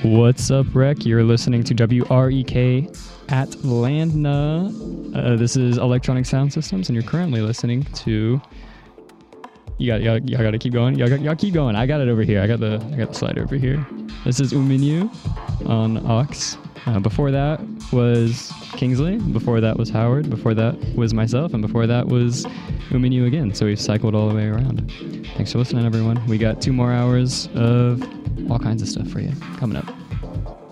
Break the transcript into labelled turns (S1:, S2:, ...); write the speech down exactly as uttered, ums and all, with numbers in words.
S1: What's up, Rec? You're listening to W R E K Atlanta. Uh, this is Electronic Sound Systems, and you're currently listening to. You got, y'all, y'all got to keep going. Y'all, got, y'all keep going. I got it over here. I got the, I got the slide over here. This is Uminu on Aux. Uh, before that was Kingsley. Before that was Howard. Before that was myself, and before that was Uminu again. So we've cycled all the way around. Thanks for listening, everyone. We got two more hours of all kinds of stuff for you coming up.